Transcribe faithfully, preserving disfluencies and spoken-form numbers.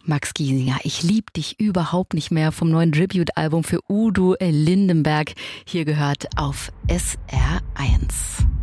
Max Giesinger, ich lieb dich überhaupt nicht mehr vom neuen Tribute-Album für Udo Lindenberg. Hier gehört auf S R eins.